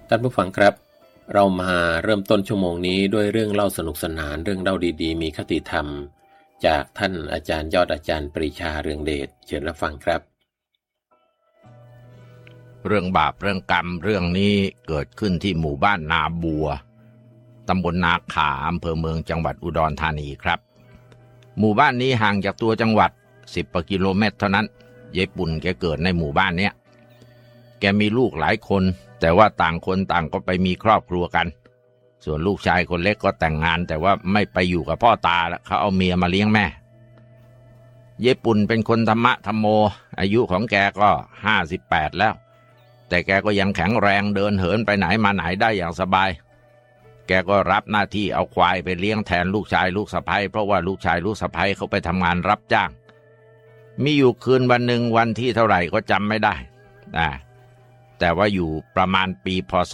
ท่านผู้ฟังครับเรามาเริ่มต้นชั่วโมงนี้ด้วยเรื่องเล่าสนุกสนานเรื่องเล่าดีๆมีคติธรรมจากท่านอาจารย์ยอดอาจารย์ปรีชาเรืองเดชเชิญรับฟังครับเรื่องบาปเรื่องกรรมเรื่องนี้เกิดขึ้นที่หมู่บ้านนาบัวตำบลนาขาอำเภอเมืองจังหวัดอุดรธานีครับหมู่บ้านนี้ห่างจากตัวจังหวัด10 กิโลเมตรเท่านั้นยายปุ่นแกเกิดในหมู่บ้านเนี้ยแกมีลูกหลายคนแต่ว่าต่างคนต่างก็ไปมีครอบครัวกันส่วนลูกชายคนเล็กก็แต่งงานแต่ว่าไม่ไปอยู่กับพ่อตาแล้วเขาเอาเมียมาเลี้ยงแม่ยายปุ่นเป็นคนธรรมะธรรมโมอายุของแกก็58แล้วแต่แกก็ยังแข็งแรงเดินเหินไปไหนมาไหนได้อย่างสบายแกก็รับหน้าที่เอาควายไปเลี้ยงแทนลูกชายลูกสะใภ้เพราะว่าลูกชายลูกสะใภ้เขาไปทำงานรับจ้างมีอยู่คืนวันหนึ่งวันที่เท่าไหร่ก็จำไม่ได้แต่ว่าอยู่ประมาณปีพ.ศ.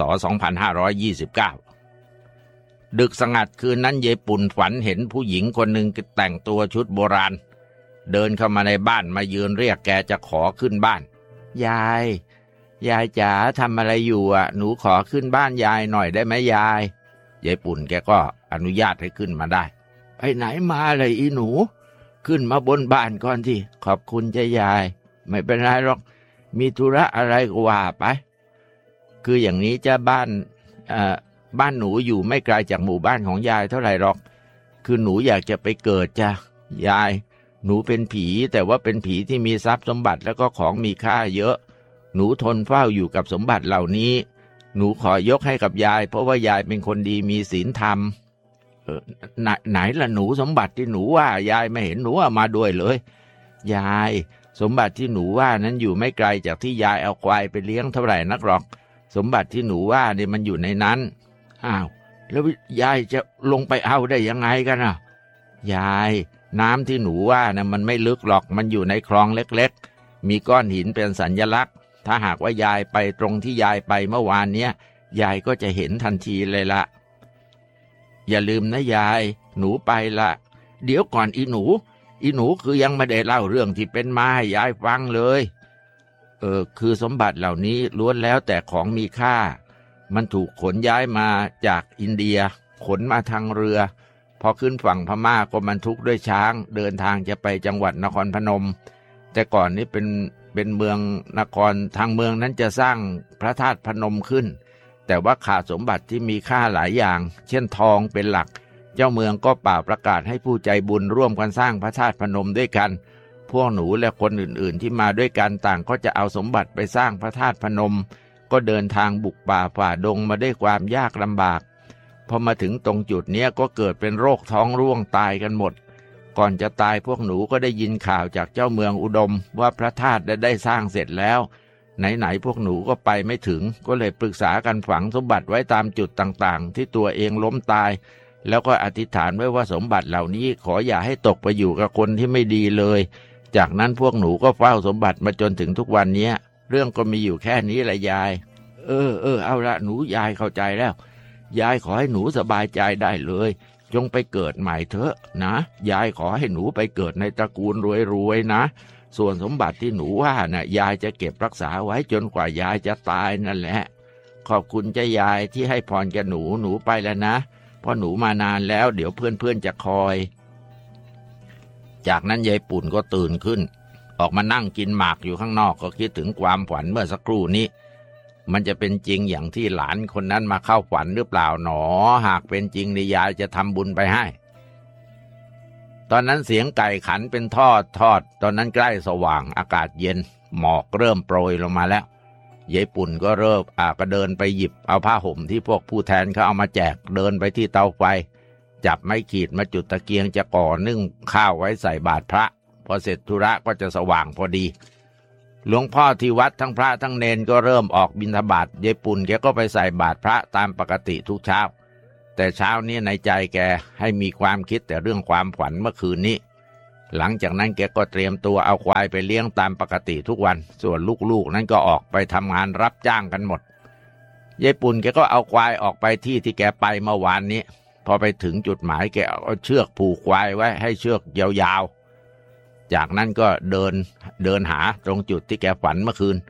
2529ดึกสงัดคืนนั้นยายปุ่นฝันเห็นผู้หญิงคนหนึ่งแต่งตัวชุดโบราณเดินเข้ามาในบ้านมายืนเรียกแกจะขอขึ้นบ้านยายจ๋าทำอะไรอยู่หนูขอขึ้นบ้านยายหน่อยได้ไหมยายปุ่นแกก็อนุญาตให้ขึ้นมาได้ไปไหนมาเลยอีหนูขึ้นมาบนบ้านก่อนที่ขอบคุณจ้ะยายไม่เป็นไรหรอกมีธุระอะไรก็ว่าไปคืออย่างนี้จ้ะบ้านหนูอยู่ไม่ไกลจากหมู่บ้านของยายเท่าไหร่หรอกคือหนูอยากจะไปเกิดจ้ะยายหนูเป็นผีแต่ว่าเป็นผีที่มีทรัพย์สมบัติแล้วก็ของมีค่าเยอะหนูทนเฝ้าอยู่กับสมบัติเหล่านี้หนูขอยกให้กับยายเพราะว่ายายเป็นคนดีมีศีลธรรมไหนล่ะหนูสมบัติที่หนูว่ายายไม่เห็นหนูเอามาด้วยเลยยายสมบัติที่หนูว่านั้นอยู่ไม่ไกลจากที่ยายเอาควายไปเลี้ยงเท่าไหร่นักหรอกสมบัติที่หนูว่าเนี่ยมันอยู่ในนั้นอ้าวแล้วยายจะลงไปเอาได้ยังไงกันอ่ะยายน้ำที่หนูว่านะมันไม่ลึกหรอกมันอยู่ในคลองเล็กๆมีก้อนหินเป็นสัญลักษณ์ถ้าหากว่ายายไปตรงที่ยายไปเมื่อวานเนี้ยยายก็จะเห็นทันทีเลยละอย่าลืมนะยายหนูไปละเดี๋ยวก่อนอีหนูคือยังไม่ได้เล่าเรื่องที่เป็นมาให้ยายฟังเลยคือสมบัติเหล่านี้ล้วนแล้วแต่ของมีค่ามันถูกขนย้ายมาจากอินเดียขนมาทางเรือพอขึ้นฝั่งพม่าก็บรรทุกด้วยช้างเดินทางจะไปจังหวัดนครพนมแต่ก่อนนี้เป็นเมืองนครทางเมืองนั้นจะสร้างพระธาตุพนมขึ้นแต่ว่าขาดสมบัติที่มีค่าหลายอย่างเช่นทองเป็นหลักเจ้าเมืองก็เป่าประกาศให้ผู้ใจบุญร่วมกันสร้างพระธาตุพนมด้วยกันพวกหนูและคนอื่นๆที่มาด้วยกันต่างก็จะเอาสมบัติไปสร้างพระธาตุพนมก็เดินทางบุกป่าฝ่าดงมาด้วยความยากลำบากพอมาถึงตรงจุดนี้ก็เกิดเป็นโรคท้องร่วงตายกันหมดก่อนจะตายพวกหนูก็ได้ยินข่าวจากเจ้าเมืองอุดมว่าพระธาตุได้สร้างเสร็จแล้วไหนพวกหนูก็ไปไม่ถึงก็เลยปรึกษากันฝังสมบัติไว้ตามจุดต่างๆที่ตัวเองล้มตายแล้วก็อธิษฐานไว้ว่าสมบัติเหล่านี้ขออย่าให้ตกไปอยู่กับคนที่ไม่ดีเลยจากนั้นพวกหนูก็เฝ้าสมบัติมาจนถึงทุกวันนี้เรื่องก็มีอยู่แค่นี้แหละยายเอาละหนูยายเข้าใจแล้วยายขอให้หนูสบายใจได้เลยจงไปเกิดใหม่เถอะนะยายขอให้หนูไปเกิดในตระกูลรวยๆนะส่วนสมบัติที่หนูว่าน่ะยายจะเก็บรักษาไว้จนกว่ายายจะตายนั่นแหละขอบคุณจ้ายายที่ให้พรแกหนูไปแล้วนะเพราะหนูมานานแล้วเดี๋ยวเพื่อนๆจะคอยจากนั้นยายปุ่นก็ตื่นขึ้นออกมานั่งกินหมากอยู่ข้างนอกก็คิดถึงความฝันเมื่อสักครู่นี้มันจะเป็นจริงอย่างที่หลานคนนั้นมาเข้าฝันหรือเปล่าหนอหากเป็นจริงนี่ยายจะทำบุญไปให้ตอนนั้นเสียงไก่ขันเป็นทอดตอนนั้นใกล้สว่างอากาศเย็นหมอกเริ่มโปรยลงมาแล้วยายปุ่นก็ก็เดินไปหยิบเอาผ้าห่มที่พวกผู้แทนเขาเอามาแจกเดินไปที่เตาไฟจับไม้ขีดมาจุดตะเกียงจะก่อนึ่งข้าวไว้ใส่บาตรพระพอเสร็จธุระก็จะสว่างพอดีหลวงพ่อที่วัดทั้งพระทั้งเนนก็เริ่มออกบิณฑบาตยายปุ่นแกก็ไปใส่บาตรพระตามปกติทุกเช้าแต่เช้านี้ในใจแกให้มีความคิดแต่เรื่องความฝันเมื่อคืนนี้หลังจากนั้นแกก็เตรียมตัวเอาควายไปเลี้ยงตามปกติทุกวันส่วนลูกๆนั้นก็ออกไปทำงานรับจ้างกันหมดยายปุ่นแกก็เอาควายออกไปที่แกไปเมื่อวานนี้พอไปถึงจุดหมายแกเอาเชือกผูกควายไว้ให้เชือกยาวๆจากนั้นก็เดินหาตรงจุดที่แกฝันเมื่อคืน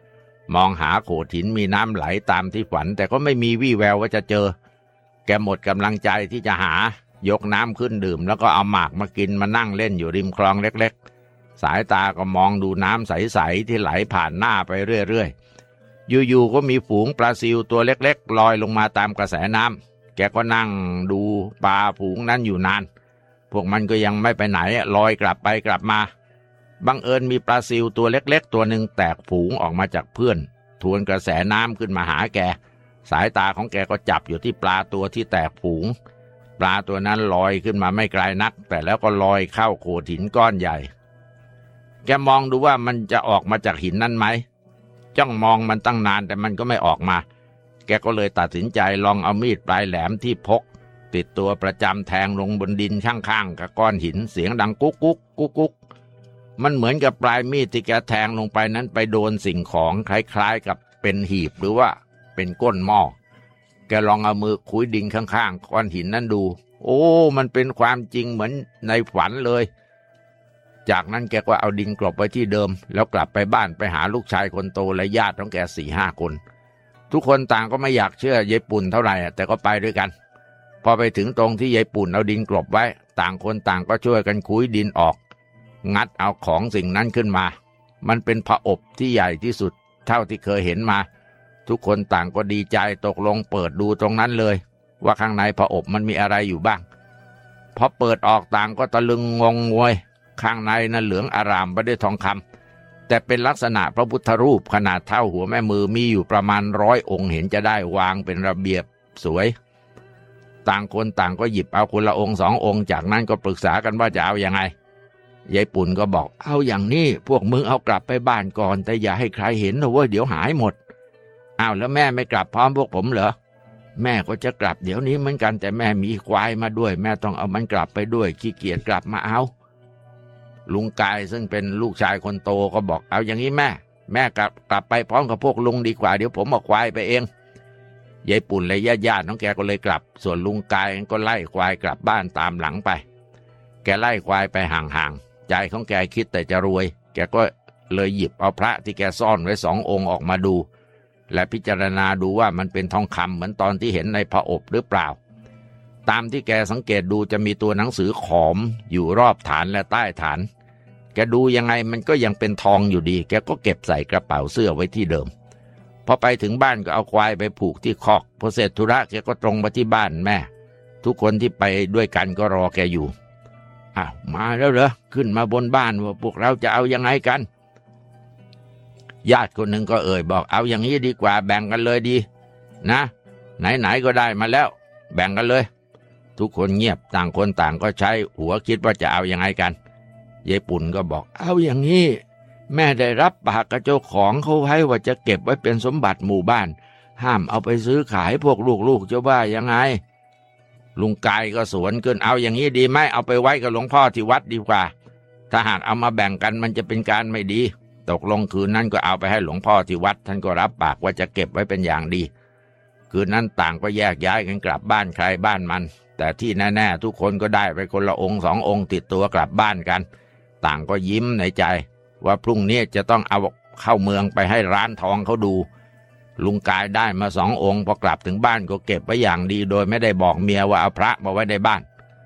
มองหาโขดหินมีน้ำไหลตามที่ฝันแต่ก็ไม่มีวี่แววว่าจะเจอแกหมดกำลังใจที่จะหายกน้ำขึ้นดื่มแล้วก็เอาหมากมากินมานั่งเล่นอยู่ริมคลองเล็กๆสายตาก็มองดูน้ำใสๆที่ไหลผ่านหน้าไปเรื่อยๆอยู่ๆก็มีฝูงปลาซิวตัวเล็กๆลอยลงมาตามกระแสน้ำแกก็นั่งดูปลาฝูงนั้นอยู่นานพวกมันก็ยังไม่ไปไหนลอยกลับไปกลับมาบังเอิญมีปลาซิวตัวเล็กๆตัวหนึ่งแตกฝูงออกมาจากเพื่อนทวนกระแสน้ำขึ้นมาหาแกสายตาของแกก็จับอยู่ที่ปลาตัวที่แตกฝูงปลาตัวนั้นลอยขึ้นมาไม่ไกลนักแต่แล้วก็ลอยเข้าโขดหินก้อนใหญ่แกมองดูว่ามันจะออกมาจากหินนั้นไหมจ้องมองมันตั้งนานแต่มันก็ไม่ออกมาแกก็เลยตัดสินใจลองเอามีดปลายแหลมที่พกติดตัวประจำแทงลงบนดินข้างๆกับก้อนหินเสียงดังกุ๊กกุ๊กกุ๊กกุ๊กมันเหมือนกับปลายมีดที่แกแทงลงไปนั้นไปโดนสิ่งของคล้ายๆกับเป็นหีบหรือว่าเป็นก้นหม้อแกลองเอามือคุ้ยดินข้างๆก้อนหินนั้นดูโอ้มันเป็นความจริงเหมือนในฝันเลยจากนั้นแกก็เอาดินกลบไว้ที่เดิมแล้วกลับไปบ้านไปหาลูกชายคนโตและญาติของแก 4-5 คนทุกคนต่างก็ไม่อยากเชื่อยายปุ่นเท่าไหร่แต่ก็ไปด้วยกันพอไปถึงตรงที่ยายปุ่นเอาดินกลบไว้ต่างคนต่างก็ช่วยกันคุ้ยดินออกงัดเอาของสิ่งนั้นขึ้นมามันเป็นผอบที่ใหญ่ที่สุดเท่าที่เคยเห็นมาทุกคนต่างก็ดีใจตกลงเปิดดูตรงนั้นเลยว่าข้างในผอบมันมีอะไรอยู่บ้างพอเปิดออกต่างก็ตะลึงงงงวยข้างในนั้นเหลืองอารามไปด้วยทองคำแต่เป็นลักษณะพระพุทธรูปขนาดเท่าหัวแม่มือมีอยู่ประมาณ100 องค์เห็นจะได้วางเป็นระเบียบสวยต่างคนต่างก็หยิบเอาคนละองค์2 องค์จากนั้นก็ปรึกษากันว่าจะเอายังไงยายปุ่นก็บอกเอาอย่างนี้พวกมึงเอากลับไปบ้านก่อนแต่อย่าให้ใครเห็นนะเว้ยเดี๋ยวหายหมดอ้าวแล้วแม่ไม่กลับพร้อมพวกผมเหรอแม่ก็จะกลับเดี๋ยวนี้เหมือนกันแต่แม่มีควายมาด้วยแม่ต้องเอามันกลับไปด้วยขี้เกียจกลับมาเอาลุงกายซึ่งเป็นลูกชายคนโตก็บอกเอาอย่างนี้แม่กลับไปพร้อมกับพวกลุงดีกว่าเดี๋ยวผมเอาควายไปเองยายปุ่นและญาติน้องแกก็เลยกลับส่วนลุงกายก็ไล่ควายกลับบ้านตามหลังไปแกไล่ควายไปห่างๆใจของแกคิดแต่จะรวยแกก็เลยหยิบเอาพระที่แกซ่อนไว้2 องค์ออกมาดูและพิจารณาดูว่ามันเป็นทองคำเหมือนตอนที่เห็นในผอบหรือเปล่าตามที่แกสังเกตดูจะมีตัวหนังสือขอมอยู่รอบฐานและใต้ฐานแกดูยังไงมันก็ยังเป็นทองอยู่ดีแกก็เก็บใส่กระเป๋าเสื้อไว้ที่เดิมพอไปถึงบ้านก็เอาควายไปผูกที่คอกพอเสร็จธุระแกก็ตรงมาที่บ้านแม่ทุกคนที่ไปด้วยกันก็รอแกอยู่อ้าวมาแล้วเหรอขึ้นมาบนบ้านว่าพวกเราจะเอายังไงกันญาติคนหนึ่งก็บอกเอาอย่างนี้ดีกว่าแบ่งกันเลยดีนะไหนๆก็ได้มาแล้วแบ่งกันเลยทุกคนเงียบต่างคนต่างก็ใช้หัวคิดว่าจะเอายังไงกันยายปุ่นก็บอกเอาอย่างนี้แม่ได้รับปากกับเจ้าของเขาไว้ว่าจะเก็บไว้เป็นสมบัติหมู่บ้านห้ามเอาไปซื้อขายพวกลูกๆจะว่ายังไงลุงกายก็สวนขึ้นเอาอย่างนี้ดีไหมเอาไปไว้กับหลวงพ่อที่วัดดีกว่าถ้าหากเอามาแบ่งกันมันจะเป็นการไม่ดีตกลงคืนนั้นก็เอาไปให้หลวงพ่อที่วัดท่านก็รับปากว่าจะเก็บไว้เป็นอย่างดีคืนนั้นต่างก็แยกย้ายกันกลับบ้านใครบ้านมันแต่ที่แน่ๆทุกคนก็ได้ไปคนละองค์2 องค์ติดตัวกลับบ้านกันต่างก็ยิ้มในใจว่าพรุ่งนี้จะต้องเอาเข้าเมืองไปให้ร้านทองเขาดูลุงกายได้มา2 องค์พอกลับถึงบ้านก็เก็บไว้อย่างดีโดยไม่ได้บอกเมียว่าเอาพระมาไว้ในบ้าน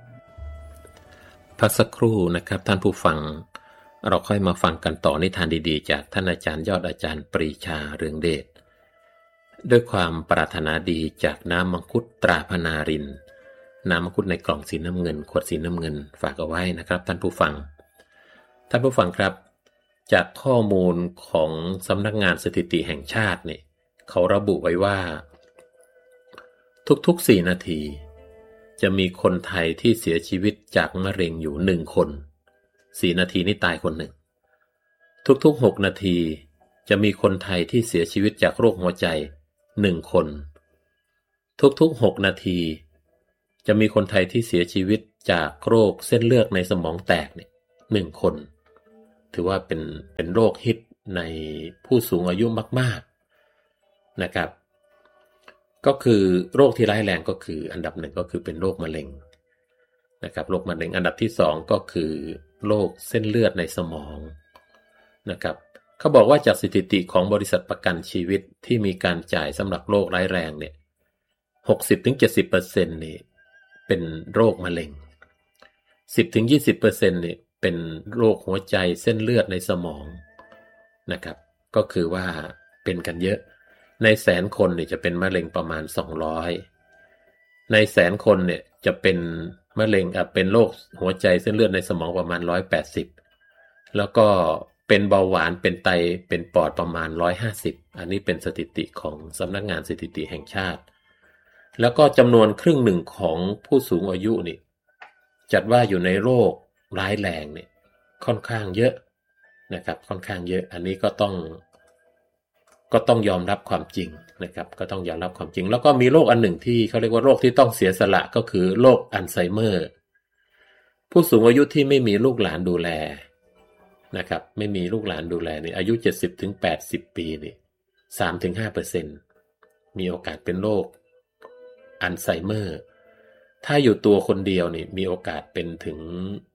พักสักครู่นะครับท่านผู้ฟังเราค่อยมาฟังกันต่อนิทานดีๆจากท่านอาจารย์ยอดอาจารย์ปรีชาเรืองเดชด้วยความปรารถนาดีจากน้ำมังคุดตราพนารินน้ำมังคุดในกล่องสีน้ำเงินขวดสีน้ำเงินฝากเอาไว้นะครับท่านผู้ฟังครับจากข้อมูลของสำนักงานสถิติแห่งชาติเนี่ยเขาระบุไว้ว่าทุกๆ4 นาทีจะมีคนไทยที่เสียชีวิตจากมะเร็งอยู่1 คน4 นาทีนี่ตายคนหนึ่งทุกๆ6 นาทีจะมีคนไทยที่เสียชีวิตจากโรคหัวใจ1 คนทุกๆ6 นาทีจะมีคนไทยที่เสียชีวิตจากโรคเส้นเลือดในสมองแตกเนี่ย1 คนถือว่าเป็นโรคฮิตในผู้สูงอายุมากๆนะครับก็คือโรคที่ร้ายแรงก็คืออันดับ1ก็คือเป็นโรคมะเร็งนะครับโรคมะเร็งอันดับที่2ก็คือโรคเส้นเลือดในสมองนะครับเขาบอกว่าจากสถิติของบริษัทประกันชีวิตที่มีการจ่ายสำหรับโรคร้ายแรงเนี่ย 60-70% นี่เป็นโรคมะเร็ง 10-20% นี่เป็นโรคหัวใจเส้นเลือดในสมองนะครับก็คือว่าเป็นกันเยอะในแสนคนเนี่ยจะเป็นมะเร็งประมาณ200ในแสนคนเนี่ยจะเป็นมะเร็งเป็นโรคหัวใจเส้นเลือดในสมองประมาณ180แล้วก็เป็นเบาหวานเป็นไตเป็นปอดประมาณ150อันนี้เป็นสถิติของสำนักงานสถิติแห่งชาติแล้วก็จำนวนครึ่งหนึ่งของผู้สูงอายุนี่จัดว่าอยู่ในโรคร้ายแรงเนี่ยค่อนข้างเยอะนะครับค่อนข้างเยอะอันนี้ก็ต้องยอมรับความจริงนะครับก็ต้องยอมรับความจริงแล้วก็มีโรคอันหนึ่งที่เขาเรียกว่าโรคที่ต้องเสียสละก็คือโรคอัลไซเมอร์ผู้สูงอายุที่ไม่มีลูกหลานดูแลนะครับไม่มีลูกหลานดูแลนี่อายุ 70-80 ปีนี่ 3-5% มีโอกาสเป็นโรคอัลไซเมอร์ถ้าอยู่ตัวคนเดียวนี่มีโอกาสเป็นถึง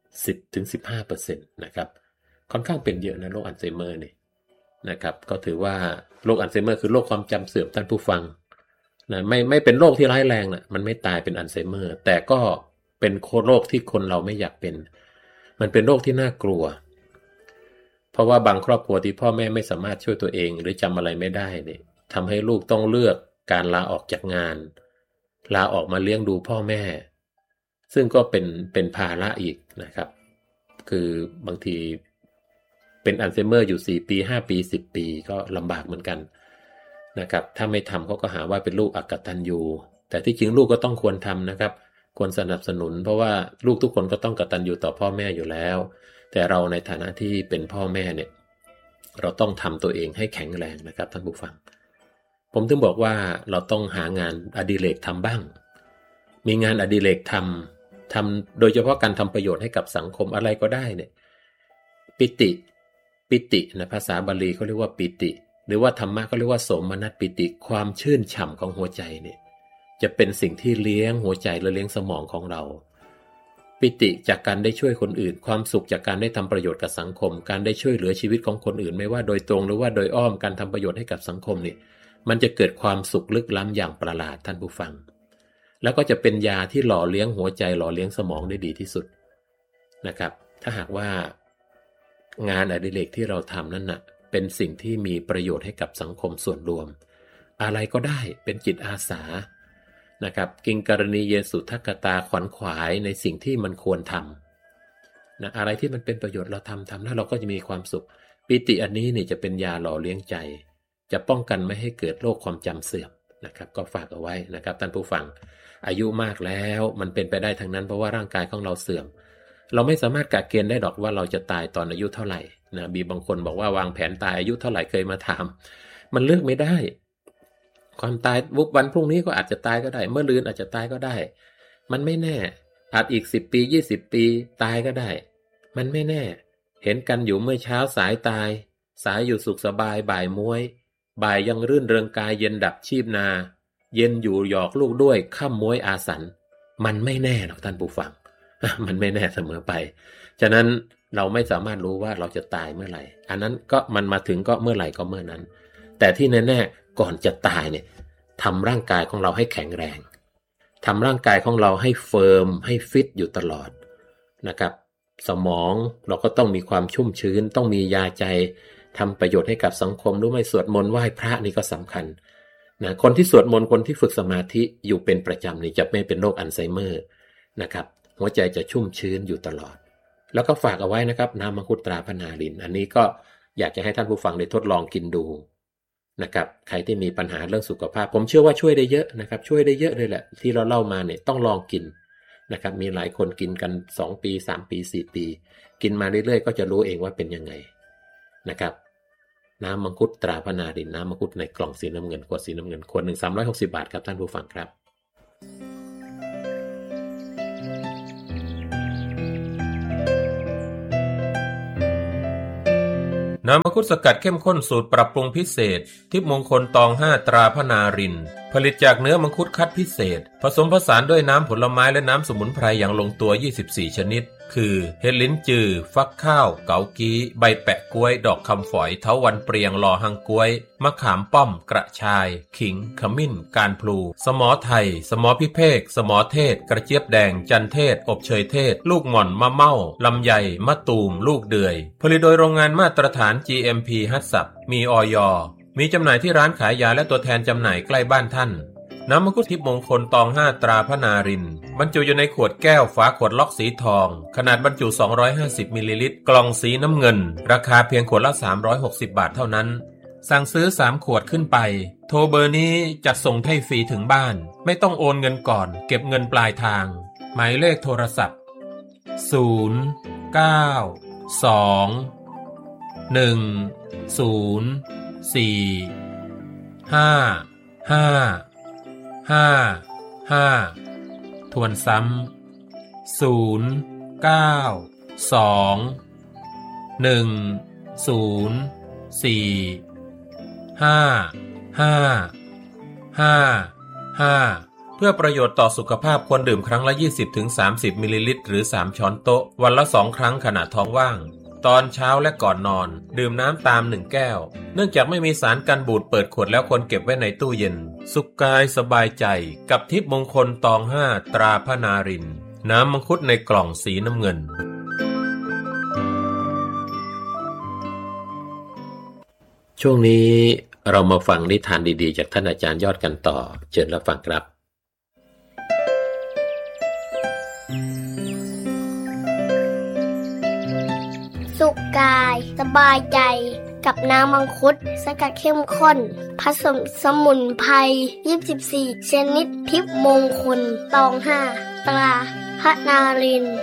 10-15% นะครับค่อนข้างเป็นเยอะนะโรคอัลไซเมอร์นี่นะครับก็ถือว่าโรคอัลไซเมอร์คือโรคความจำเสื่อมท่านผู้ฟังนะไม่เป็นโรคที่ร้ายแรงนะมันไม่ตายเป็นอัลไซเมอร์แต่ก็เป็นโรคที่คนเราไม่อยากเป็นมันเป็นโรคที่น่ากลัวเพราะว่าบางครอบครัวที่พ่อแม่ไม่สามารถช่วยตัวเองหรือจำอะไรไม่ได้เนี่ยทำให้ลูกต้องเลือกการลาออกจากงานลาออกมาเลี้ยงดูพ่อแม่ซึ่งก็เป็นภาระอีกนะครับคือบางทีเป็นอัลไซเมอร์อยู่4ปี5ปี10ปีก็ลำบากเหมือนกันนะครับถ้าไม่ทำเขาก็หาว่าเป็นลูกอกตัญญูแต่ที่จริงลูกก็ต้องควรทำนะครับควรสนับสนุนเพราะว่าลูกทุกคนก็ต้องกตัญญูต่อพ่อแม่อยู่แล้วแต่เราในฐานะที่เป็นพ่อแม่เนี่ยเราต้องทำตัวเองให้แข็งแรงนะครับท่านผู้ฟังผมถึงบอกว่าเราต้องหางานอดิเรกทำบ้างมีงานอดิเรกทำโดยเฉพาะการทำประโยชน์ให้กับสังคมอะไรก็ได้เนี่ยปิตินะภาษาบาลีเขาเรียกว่าปิติหรือว่าธรรมะเขาเรียกว่าโสมนัสปิติความชื่นฉ่ำของหัวใจเนี่ยจะเป็นสิ่งที่เลี้ยงหัวใจและเลี้ยงสมองของเราปิติจากการได้ช่วยคนอื่นความสุขจากการได้ทำประโยชน์กับสังคมการได้ช่วยเหลือชีวิตของคนอื่นไม่ว่าโดยตรงหรือว่าโดยอ้อมการทำประโยชน์ให้กับสังคมนี่มันจะเกิดความสุขลึกล้ำอย่างประหลาดท่านผู้ฟังแล้วก็จะเป็นยาที่หล่อเลี้ยงหัวใจหล่อเลี้ยงสมองได้ดีที่สุดนะครับถ้าหากว่างานอดิเรกที่เราทำนั้นน่ะเป็นสิ่งที่มีประโยชน์ให้กับสังคมส่วนรวมอะไรก็ได้เป็นจิตอาสานะครับกิงกรณีเยสุทักกตาขวัญขวายในสิ่งที่มันควรทำนะอะไรที่มันเป็นประโยชน์เราทำแล้วเราก็จะมีความสุขปิติอันนี้นี่จะเป็นยาหล่อเลี้ยงใจจะป้องกันไม่ให้เกิดโรคความจำเสื่อมนะครับก็ฝากเอาไว้นะครับท่านผู้ฟังอายุมากแล้วมันเป็นไปได้ทั้งนั้นเพราะว่าร่างกายของเราเสื่อมเราไม่สามารถกะเกณฑ์ได้ดอกว่าเราจะตายตอนอายุเท่าไหร่นะมีบางคนบอกว่าวางแผนตายอายุเท่าไหร่เคยมาถามมันเลือกไม่ได้ความตายวันพรุ่งนี้ก็อาจจะตายก็ได้เมื่อลืนอาจจะตายก็ได้มันไม่แน่อาจอีก10ปี20ปีตายก็ได้มันไม่แน่เห็นกันอยู่เมื่อเช้าสายตายสายอยู่สุขสบายบ่ายม้วยบ่ายยังรื่นเริงกายเย็นดับชีพนาเย็นอยู่หยอกลูกด้วยค่ำม้วยอาสันมันไม่แน่หรอกท่านผู้ฟังมันไม่แน่เสมอไปฉะนั้นเราไม่สามารถรู้ว่าเราจะตายเมื่อไหร่อันนั้นก็มันมาถึงก็เมื่อไหร่ก็เมื่อนั้นแต่ที่แน่ๆก่อนจะตายเนี่ยทำร่างกายของเราให้แข็งแรงทำร่างกายของเราให้เฟิร์มให้ฟิตอยู่ตลอดนะครับสมองเราก็ต้องมีความชุ่มชื้นต้องมียาใจทำประโยชน์ให้กับสังคมรู้ไหมสวดมนต์ไหว้พระนี่ก็สำคัญนะคนที่สวดมนต์คนที่ฝึกสมาธิอยู่เป็นประจำนี่จะไม่เป็นโรคอัลไซเมอร์นะครับหัวใจจะชุ่มชื้นอยู่ตลอดแล้วก็ฝากเอาไว้นะครับน้ำมังคุดตราพนารินอันนี้ก็อยากจะให้ท่านผู้ฟังได้ทดลองกินดูนะครับใครที่มีปัญหาเรื่องสุขภาพผมเชื่อว่าช่วยได้เยอะนะครับช่วยได้เยอะเลยแหละที่เราเล่ามาเนี่ยต้องลองกินนะครับมีหลายคนกินกัน2ปี3ปี4ปีกินมาเรื่อยๆก็จะรู้เองว่าเป็นยังไงนะครับน้ำมังคุดตราพนารินน้ำมังคุดในกล่องสีน้ำเงินขวดสีน้ำเงินขวด1 360 บาทครับท่านผู้ฟังครับน้ำมังคุดสกัดเข้มข้นสูตรปรับปรุงพิเศษทิพย์มงคลตอง5ตราพนารินผลิตจากเนื้อมังคุดคัดพิเศษผสมผสานด้วยน้ำผลไม้และน้ำสมุนไพรอย่างลงตัว24ชนิดคือเห็ดลิ้นจือฟักข้าวเกากี้ใบแปะกล้วยดอกคำฝอยเถาวัลย์เปรียงลอหังกล้วยมะขามป้อมกระชายขิงขมิ้นการพลูสมอไทยสมอพิเภกสมอเทศกระเจี๊ยบแดงจันเทศอบเชยเทศลูกหม่อนมะเม่าลำไยมะตูมลูกเดือยผลิตโดยโรงงานมาตรฐาน GMP ฮัตสับมีอย.มีจำหน่ายที่ร้านขายยาและตัวแทนจำหน่ายใกล้บ้านท่านน้ำมังคุดทิพย์มงคลตอง5ตราพระนารินทร์บรรจุอยู่ในขวดแก้วฝาขวดล็อกสีทองขนาดบรรจุ250มิลลิลิตรกล่องสีน้ำเงินราคาเพียงขวดละ360บาทเท่านั้นสั่งซื้อ3ขวดขึ้นไปโทรเบอร์นี้จัดส่งให้ฟรีถึงบ้านไม่ต้องโอนเงินก่อนเก็บเงินปลายทางหมายเลขโทรศัพท์0 9 2 1 0 4 5 5 5 ทวนซ้ำ0 9 2 1 0 4 5 5 5 เพื่อประโยชน์ต่อสุขภาพควรดื่มครั้งละ 20-30 มิลลิลิตรหรือ3ช้อนโต๊ะวันละ2ครั้งขณะท้องว่างตอนเช้าและก่อนนอนดื่มน้ำตาม1แก้วเนื่องจากไม่มีสารกันบูดเปิดขวดแล้วควรเก็บไว้ในตู้เย็นสุขกายสบายใจกับทิพย์มงคลตอง5ตราพระนารินทร์น้ำมังคุดในกล่องสีน้ำเงินช่วงนี้เรามาฟังนิทานดีๆจากท่านอาจารย์ยอดกันต่อเชิญรับฟังครับสุขกายสบายใจกับน้ำมังคุดสกัดเข้มข้นผสมสมุนไพร24ชนิดทิพย์มงคลตอง5ตราพระนารินทร์